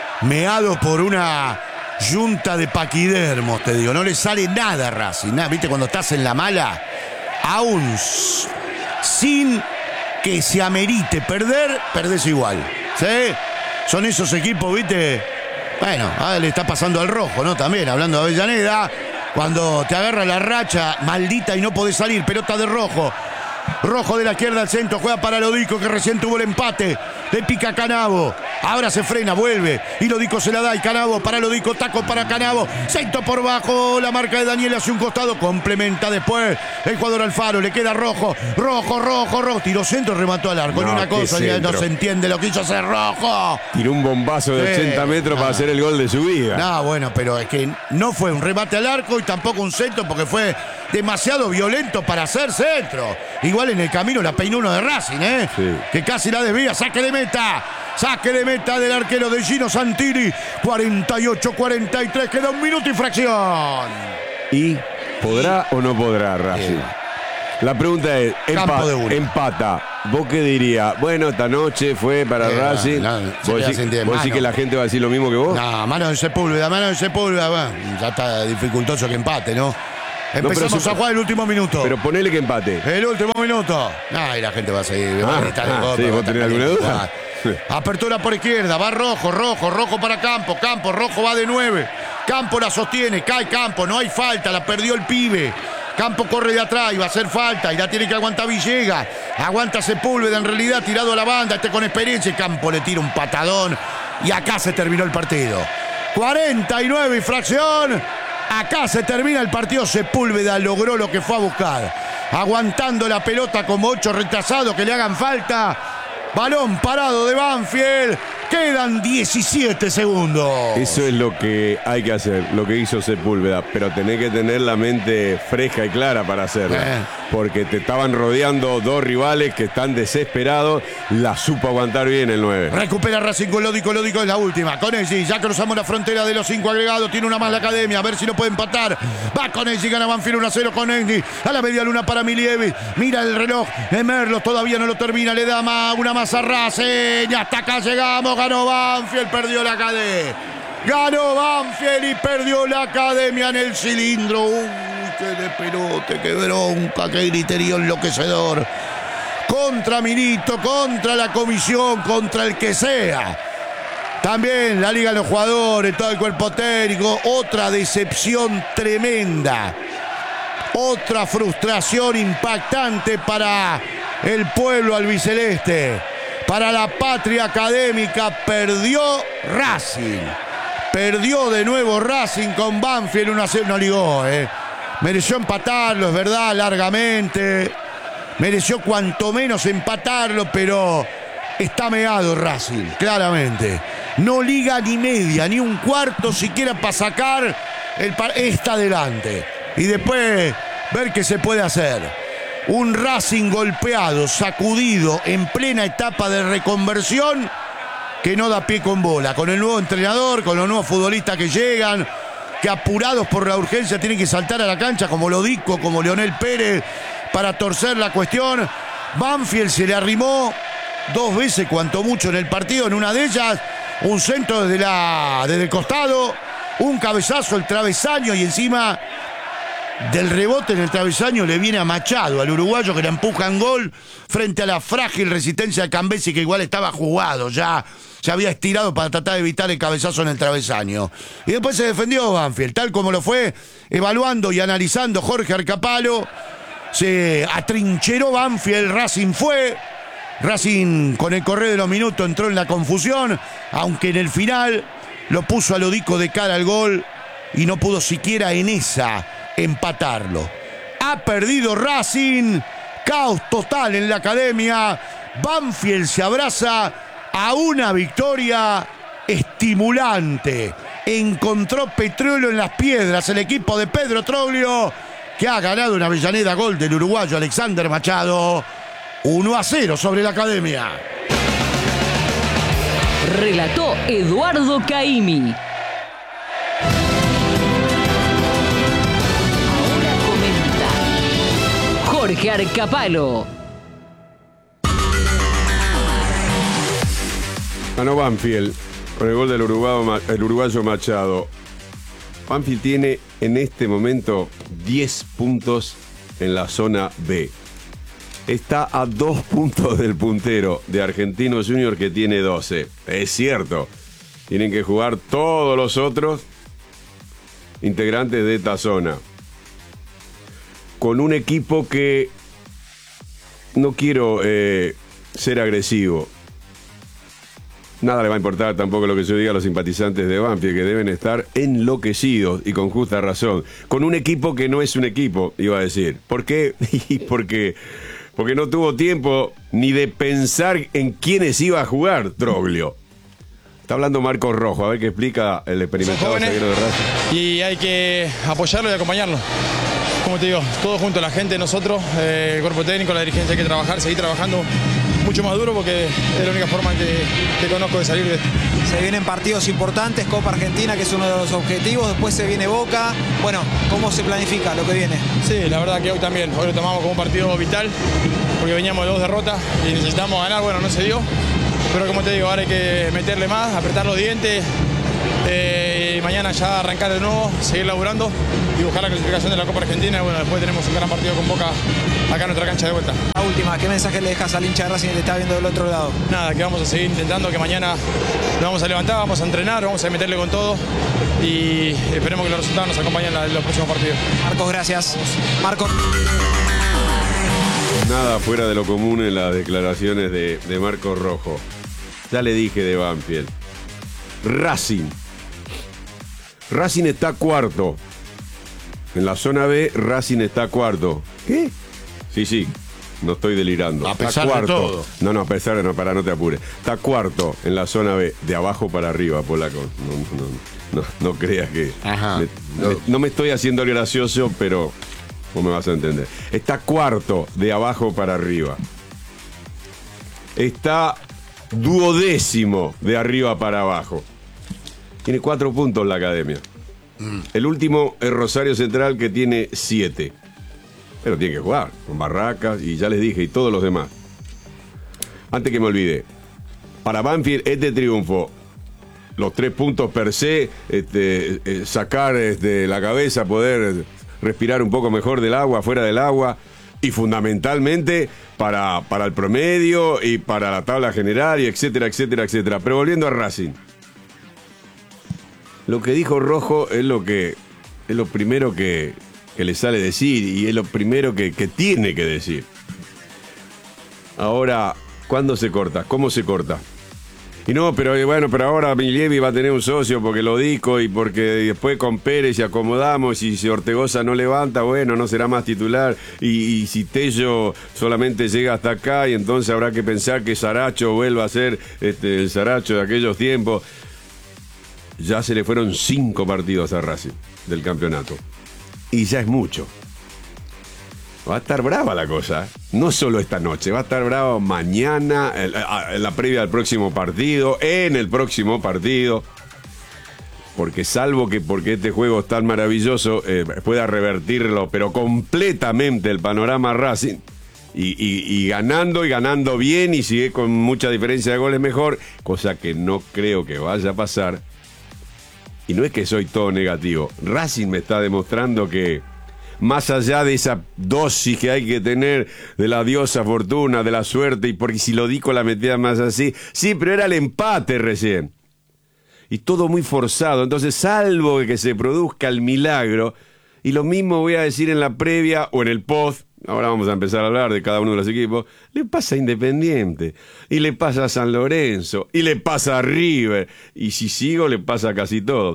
meado por una yunta de paquidermos, te digo. No le sale nada a Racing. Nada. ¿Viste? Cuando estás en la mala, aún sin que se amerite perder, perdés igual. ¿Sí? Son esos equipos, ¿viste? Bueno, ahora le está pasando al Rojo, ¿no? También, hablando de Avellaneda, cuando te agarra la racha maldita y no podés salir, pelota de Rojo. Rojo de la izquierda al centro, juega para Lodico, que recién tuvo el empate. Le pica Canavo. Ahora se frena, vuelve. Y Lodico se la da. Y Canavo para Lodico, taco para Canavo. Centro por bajo. La marca de Daniel hacia un costado. Complementa después el jugador Alfaro. Le queda Rojo. Rojo, Rojo, Rojo. Tiró centro, remató al arco. No, ni una cosa, ya no se entiende lo que hizo hacer Rojo. Tiró un bombazo de sí, ochenta metros no. para hacer el gol de su vida. No, bueno, pero es que no fue un remate al arco y tampoco un centro porque fue demasiado violento para hacer centro. Igual en el camino la peinó uno de Racing, ¿eh? Sí. Que casi la desvía. Saque de meta. Saque de meta del arquero de Gino Santini. cuarenta y ocho cuarenta y tres. Queda un minuto y fracción. ¿Y podrá o no podrá Racing? La pregunta es, empa empata. ¿Vos qué dirías? Bueno, esta noche fue para eh, Racing. No, no, ¿Vos decís sí que la gente va a decir lo mismo que vos? No, mano de Sepúlveda, mano de Sepúlveda. Bueno, ya está dificultoso que empate, ¿no? Empezamos no, si, a jugar el último minuto. Pero ponele que empate. El último minuto. Ay, la gente va a seguir. Va ah, a gritar ah, el gol, sí, ¿vos tenés alguna duda? Apertura por izquierda, va Rojo, Rojo, Rojo para Campo, Campo, Rojo va de nueve. Campo la sostiene, cae Campo, no hay falta, la perdió el pibe. Campo corre de atrás y va a hacer falta y la tiene que aguantar Villegas. Aguanta Sepúlveda, en realidad tirado a la banda, este con experiencia. Campo le tira un patadón y acá se terminó el partido. cuarenta y nueve y fracción. Acá se termina el partido. Sepúlveda logró lo que fue a buscar. Aguantando la pelota como ocho retrasados que le hagan falta. Balón parado de Banfield. Quedan diecisiete segundos. Eso es lo que hay que hacer, lo que hizo Sepúlveda. Pero tenés que tener la mente fresca y clara para hacerlo. Eh. Porque te estaban rodeando dos rivales que están desesperados. La supo aguantar bien el nueve. Recupera Racing con Lódico. Lódico es la última. Con Elgi, ya cruzamos la frontera de los cinco agregados. Tiene una más la academia. A ver si lo puede empatar. Va con Elgi, gana Banfield uno a cero con Elgi. A la media luna para Milievic. Mira el reloj. Merlos todavía no lo termina. Le da más, una más a Racing. Y hasta acá llegamos. Ganó Banfield, perdió la academia. Ganó Banfield y perdió la academia en el cilindro. Uy, qué de pelote, qué bronca, qué griterío enloquecedor. Contra Milito, contra la comisión, contra el que sea. También la liga de los jugadores, todo el cuerpo técnico. Otra decepción tremenda. Otra frustración impactante para el pueblo albiceleste. Para la patria académica, perdió Racing. Perdió de nuevo Racing con Banfield uno a cero. No ligó, eh. Mereció empatarlo, es verdad, largamente. Mereció cuanto menos empatarlo, pero está meado Racing, claramente. No liga ni media, ni un cuarto siquiera para sacar el par... Está adelante. Y después ver qué se puede hacer. Un Racing golpeado, sacudido, en plena etapa de reconversión, que no da pie con bola. Con el nuevo entrenador, con los nuevos futbolistas que llegan, que apurados por la urgencia tienen que saltar a la cancha, como Lodico, como Leonel Pérez, para torcer la cuestión. Banfield se le arrimó dos veces, cuanto mucho, en el partido. En una de ellas, un centro desde, la, desde el costado, un cabezazo, el travesaño, y encima del rebote en el travesaño le viene a Machado, al uruguayo, que le empujan gol frente a la frágil resistencia de Cambesi, que igual estaba jugado, ya se había estirado para tratar de evitar el cabezazo en el travesaño. Y después se defendió Banfield, tal como lo fue evaluando y analizando Jorge Arcapalo. Se atrincheró Banfield, Racing fue. Racing, con el correr de los minutos, entró en la confusión, aunque en el final lo puso a Lodico de cara al gol y no pudo siquiera en esa empatarlo. Ha perdido Racing. Caos total en la academia. Banfield se abraza a una victoria estimulante. Encontró petróleo en las piedras el equipo de Pedro Troglio, que ha ganado en Avellaneda, gol del uruguayo Alexander Machado. uno a cero sobre la academia. Relató Eduardo Caimi. Jorge Arcapalo. Ganó Banfield con el gol del uruguayo, el uruguayo Machado. Banfield tiene en este momento diez puntos en la zona B. Está a dos puntos del puntero de Argentinos Juniors, que tiene doce. Es cierto, tienen que jugar todos los otros integrantes de esta zona. Con un equipo que, no quiero eh, ser agresivo, nada le va a importar tampoco lo que yo diga a los simpatizantes de Banfield, que deben estar enloquecidos, y con justa razón. Con un equipo que no es un equipo, iba a decir. ¿Por qué? porque, porque no tuvo tiempo ni de pensar en quiénes iba a jugar Troglio. Está hablando Marcos Rojo, a ver qué explica el experimentado zaguero de Racing. Y hay que apoyarlo y acompañarlo. como te digo, todo junto, la gente, nosotros, eh, el cuerpo técnico, la dirigencia, hay que trabajar, seguir trabajando mucho más duro porque es la única forma que, que conozco de salir de esto. Se vienen partidos importantes, Copa Argentina, que es uno de los objetivos, después se viene Boca. Bueno, ¿cómo se planifica lo que viene? Sí, la verdad que hoy también, hoy lo tomamos como un partido vital, porque veníamos de dos derrotas y necesitamos ganar, bueno, no se dio, pero como te digo, ahora hay que meterle más, apretar los dientes, eh, y mañana ya arrancar de nuevo, seguir laburando y buscar la clasificación de la Copa Argentina, y bueno, después tenemos un gran partido con Boca acá en nuestra cancha de vuelta. La última, ¿qué mensaje le dejas al hincha de Racing que te está viendo del otro lado? Nada, que vamos a seguir intentando, que mañana nos vamos a levantar, vamos a entrenar, vamos a meterle con todo y esperemos que los resultados nos acompañen en los próximos partidos. Marcos, gracias. Marcos. Nada fuera de lo común en las declaraciones de, de Marcos Rojo. Ya le dije de Banfield. Racing. Racing está cuarto. En la zona B, Racing está cuarto. ¿Qué? Sí, sí. No estoy delirando. A está pesar cuarto. de todo. No, no, a pesar de no, para, no te apures. Está cuarto en la zona B, de abajo para arriba, Polaco. No, no, no, no creas que. Ajá. Me, me, no me estoy haciendo el gracioso, pero vos me vas a entender. Está cuarto de abajo para arriba. Está duodécimo de arriba para abajo. Tiene cuatro puntos la academia. Mm. El último es Rosario Central, que tiene siete. Pero tiene que jugar con Barracas y ya les dije, y todos los demás. Antes que me olvide, para Banfield este triunfo, los tres puntos per se, este, eh, sacar este, la cabeza, poder respirar un poco mejor del agua, fuera del agua, y fundamentalmente para, para el promedio y para la tabla general, y etcétera, etcétera, etcétera. Pero volviendo a Racing, lo que dijo Rojo es lo que es lo primero que, que le sale decir, y es lo primero que, que tiene que decir. Ahora, ¿cuándo se corta? ¿Cómo se corta? Y no, pero bueno, pero ahora Milievi va a tener un socio porque lo dijo, y porque después con Pérez y acomodamos, y si Ortegoza no levanta, bueno, no será más titular, y, y si Tello solamente llega hasta acá, y entonces habrá que pensar que Saracho vuelva a ser este, el Saracho de aquellos tiempos. Ya se le fueron cinco partidos a Racing del campeonato. Y ya es mucho. Va a estar brava la cosa. No solo esta noche, va a estar brava mañana, en la previa del próximo partido, en el próximo partido. Porque salvo que porque este juego es tan maravilloso, eh, pueda revertirlo, pero completamente el panorama Racing. Y, y, y ganando y ganando bien, y sigue con mucha diferencia de goles mejor, cosa que no creo que vaya a pasar. Y no es que soy todo negativo. Racing me está demostrando que, más allá de esa dosis que hay que tener de la diosa fortuna, de la suerte, y porque si lo digo la metía más así, sí, pero era el empate recién. Y todo muy forzado. Entonces, salvo que se produzca el milagro, y lo mismo voy a decir en la previa o en el post, ahora vamos a empezar a hablar de cada uno de los equipos, le pasa a Independiente, y le pasa a San Lorenzo, y le pasa a River, y si sigo le pasa a casi todo.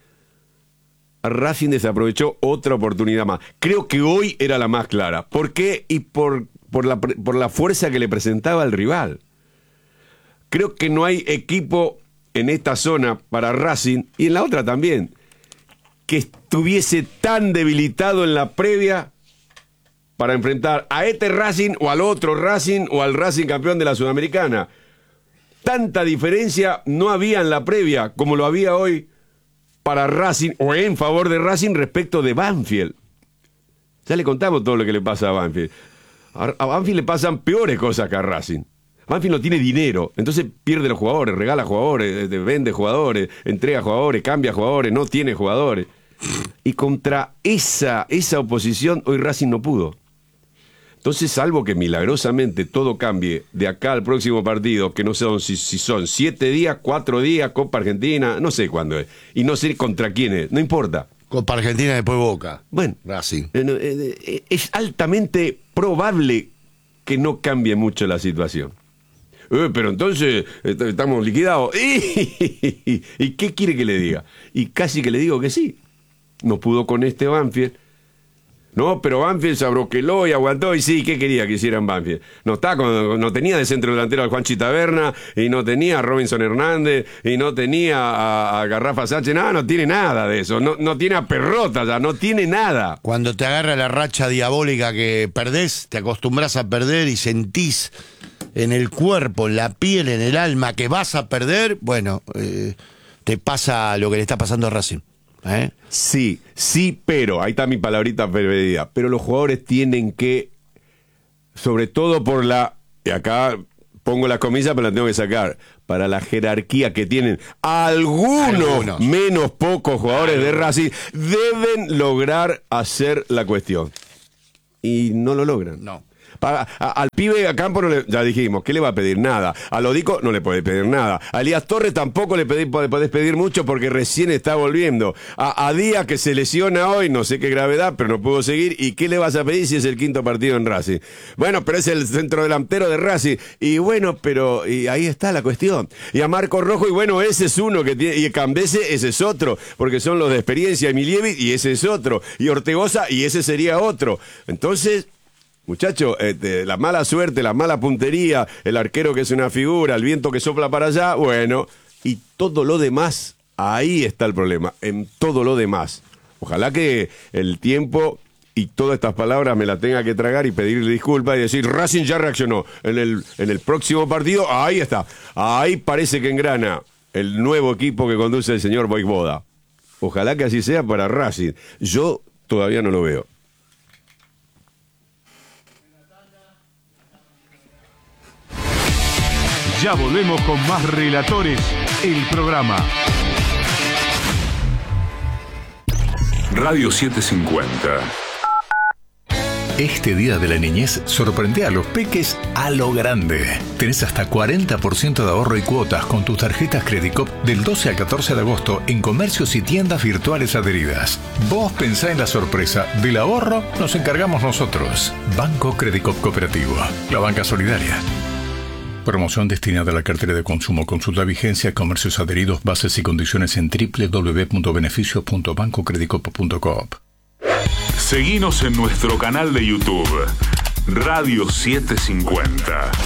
A Racing desaprovechó otra oportunidad más. Creo que hoy era la más clara. ¿Por qué? Y por, por, la, por la fuerza que le presentaba el rival. Creo que no hay equipo en esta zona para Racing, y en la otra también, que estuviese tan debilitado en la previa para enfrentar a este Racing o al otro Racing o al Racing campeón de la Sudamericana. Tanta diferencia no había en la previa como lo había hoy para Racing o en favor de Racing respecto de Banfield. Ya le contamos todo lo que le pasa a Banfield. A Banfield le pasan peores cosas que a Racing. Banfield no tiene dinero, entonces pierde los jugadores, regala jugadores, vende jugadores, entrega jugadores, cambia jugadores, no tiene jugadores. Y contra esa, esa oposición hoy Racing no pudo. Entonces, salvo que milagrosamente todo cambie de acá al próximo partido, que no sé si, si son siete días, cuatro días, Copa Argentina, no sé cuándo es, y no sé contra quién es, no importa. Copa Argentina, después Boca. Bueno, Racing. Eh, es altamente probable que no cambie mucho la situación. Eh, pero entonces estamos liquidados. ¿Y qué quiere que le diga? Y casi que le digo que sí. No pudo con este Banfield. No, pero Banfield se abroqueló y aguantó. Y sí, ¿qué quería que hicieran Banfield? No está con, no tenía de centro delantero al Juanchi Taberna, y no tenía a Robinson Hernández, y no tenía a, a Garrafa Sánchez. Nada, no tiene nada de eso. No, no tiene a Perrota ya, no tiene nada. Cuando te agarra la racha diabólica que perdés, te acostumbras a perder y sentís en el cuerpo, en la piel, en el alma que vas a perder, bueno, eh, te pasa lo que le está pasando a Racing. ¿Eh? Sí, sí, pero, ahí está mi palabrita perdida, pero los jugadores tienen que, sobre todo por la, y acá pongo las comillas pero las tengo que sacar, para la jerarquía que tienen algunos, algunos. menos pocos jugadores algunos. de Racing, deben lograr hacer la cuestión. Y no lo logran. No. A, a, al pibe a Campo no le, ya dijimos, ¿qué le va a pedir? Nada. A Lodico no le puede pedir nada. A Elías Torres tampoco le pedí, podés pedir mucho porque recién está volviendo. A, a Díaz, que se lesiona hoy, no sé qué gravedad, pero no pudo seguir. ¿Y qué le vas a pedir si es el quinto partido en Racing? Bueno, pero es el centrodelantero de Racing. Y bueno, pero y ahí está la cuestión. Y a Marco Rojo, y bueno, ese es uno que tiene. Y a Cambese, ese es otro, porque son los de experiencia. Milievic, y ese es otro. Y Ortegoza, y ese sería otro. Entonces, muchachos, este, la mala suerte, la mala puntería, el arquero que es una figura, el viento que sopla para allá, bueno, y todo lo demás, ahí está el problema, en todo lo demás. Ojalá que el tiempo y todas estas palabras me las tenga que tragar y pedirle disculpas y decir, Racing ya reaccionó. En el, en el próximo partido, ahí está. Ahí parece que engrana el nuevo equipo que conduce el señor Voivoda. Ojalá que así sea para Racing. Yo todavía no lo veo. Ya volvemos con más Relatores, el programa. Radio setecientos cincuenta. Este Día de la Niñez sorprende a los peques a lo grande. Tenés hasta cuarenta por ciento de ahorro y cuotas con tus tarjetas Credicop del doce al catorce de agosto en comercios y tiendas virtuales adheridas. Vos pensá en la sorpresa. Del ahorro nos encargamos nosotros. Banco Credicop Cooperativo. La banca solidaria. Promoción destinada a la cartera de consumo. Consulta vigencia, comercios adheridos, bases y condiciones en doble u doble u doble u punto beneficios punto banco credicop punto coop. Seguinos en nuestro canal de YouTube, Radio setecientos cincuenta.